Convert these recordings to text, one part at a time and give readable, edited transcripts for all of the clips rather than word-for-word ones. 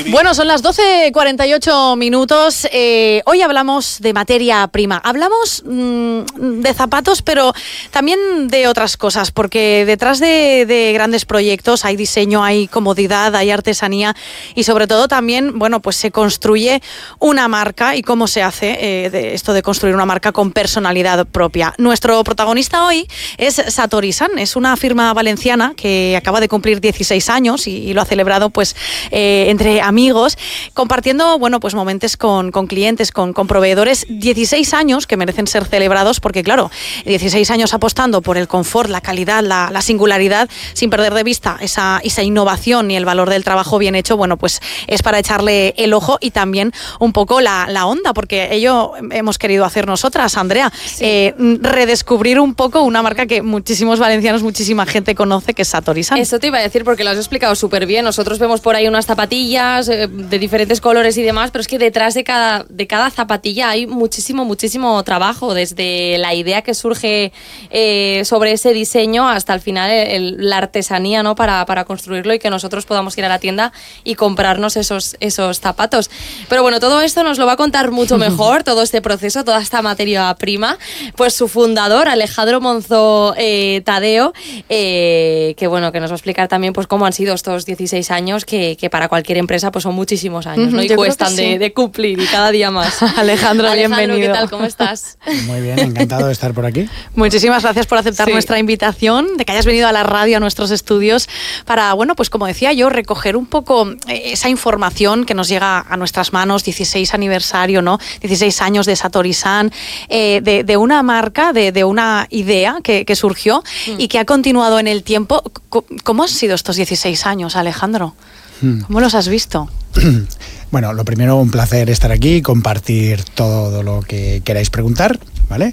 Bueno, son las 12:48 minutos. Hoy hablamos de materia prima. Hablamos de zapatos, pero también de otras cosas, porque detrás de grandes proyectos hay diseño, hay comodidad, hay artesanía y sobre todo también, bueno, pues se construye una marca. ¿Y cómo se hace esto de construir una marca con personalidad propia? Nuestro protagonista hoy es Satori-san, es una firma valenciana que acaba de cumplir 16 años y lo ha celebrado pues entre amigos, compartiendo, bueno, pues momentos con clientes, con proveedores. 16 años que merecen ser celebrados porque, claro, 16 años apostando por el confort, la calidad, la singularidad, sin perder de vista esa innovación y el valor del trabajo bien hecho. Bueno, pues es para echarle el ojo y también un poco la onda, porque ello hemos querido hacer nosotras, Andrea, sí. Redescubrir un poco una marca que muchísimos valencianos, muchísima gente conoce, que es Satori-san. Eso te iba a decir porque lo has explicado súper bien. Nosotros vemos por ahí unas zapatillas de diferentes colores y demás, pero es que detrás de cada zapatilla hay muchísimo trabajo, desde la idea que surge sobre ese diseño hasta al final la artesanía, ¿no? para construirlo y que nosotros podamos ir a la tienda y comprarnos esos zapatos. Pero bueno, todo esto nos lo va a contar mucho mejor, todo este proceso, toda esta materia prima, pues su fundador, Alejandro Monzó Tadeo, que bueno, que nos va a explicar también pues cómo han sido estos 16 años que para cualquier empresa pues son muchísimos años, ¿no? Y cuestan de cumplir y cada día más. Alejandro, bienvenido. ¿Qué tal? ¿Cómo estás? Muy bien, encantado de estar por aquí. Muchísimas gracias por aceptar nuestra invitación, de que hayas venido a la radio, a nuestros estudios, para, bueno, pues como decía yo, recoger un poco esa información que nos llega a nuestras manos. 16 aniversario, ¿no? 16 años de Satori-san, de una marca, de una idea que surgió y que ha continuado en el tiempo. ¿Cómo han sido estos 16 años, Alejandro? ¿Cómo los has visto? Bueno, lo primero, un placer estar aquí y compartir todo lo que queráis preguntar, ¿vale?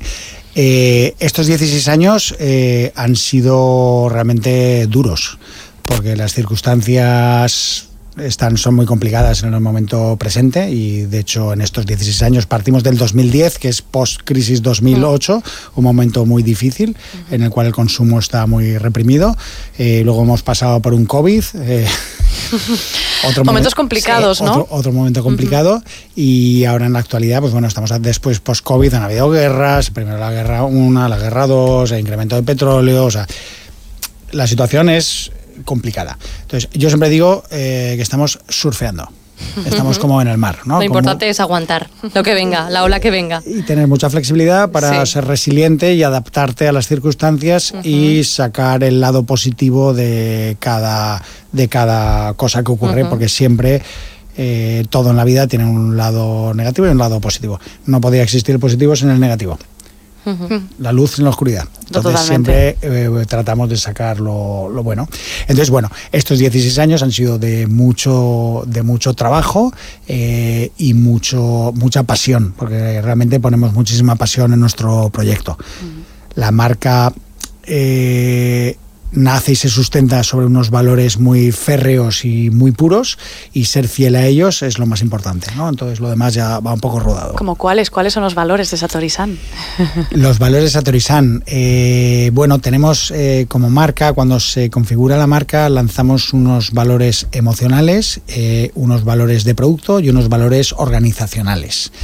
Estos 16 años han sido realmente duros, porque las circunstancias son muy complicadas en el momento presente y de hecho en estos 16 años partimos del 2010, que es post-crisis 2008, un momento muy difícil en el cual el consumo está muy reprimido. Luego hemos pasado por un COVID. Momentos complicados, sí, ¿no? Otro momento complicado y ahora en la actualidad, pues bueno, estamos después post-COVID, han habido guerras, primero la guerra 1, la guerra 2, el incremento de petróleo, o sea, la situación es complicada. Entonces, yo siempre digo que estamos surfeando. Estamos como en el mar, ¿no? Lo importante es aguantar lo que venga, la ola que venga. Y tener mucha flexibilidad para ser resiliente y adaptarte a las circunstancias y sacar el lado positivo de cada cosa que ocurre, porque siempre todo en la vida tiene un lado negativo y un lado positivo. No podría existir el positivo sin el negativo. La luz en la oscuridad. Entonces siempre tratamos de sacar lo bueno. Entonces, bueno, estos 16 años han sido de mucho trabajo y mucha pasión, porque realmente ponemos muchísima pasión en nuestro proyecto. La marca nace y se sustenta sobre unos valores muy férreos y muy puros, y ser fiel a ellos es lo más importante, ¿no? Entonces lo demás ya va un poco rodado. ¿Cómo cuáles son los valores de Satori-san? Los valores de Satori-san, bueno, tenemos como marca, cuando se configura la marca, lanzamos unos valores emocionales, unos valores de producto y unos valores organizacionales.